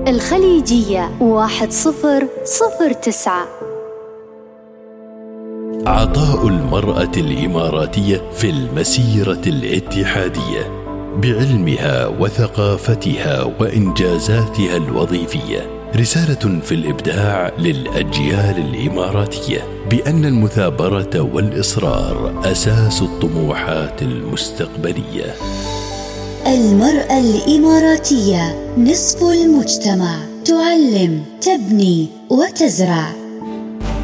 الخليجية 1009. عطاء المرأة الإماراتية في المسيرة الاتحادية بعلمها وثقافتها وإنجازاتها الوظيفية، رسالة في الإبداع للأجيال الإماراتية بأن المثابرة والإصرار أساس الطموحات المستقبلية. المرأة الإماراتية نصف المجتمع، تعلم، تبني وتزرع.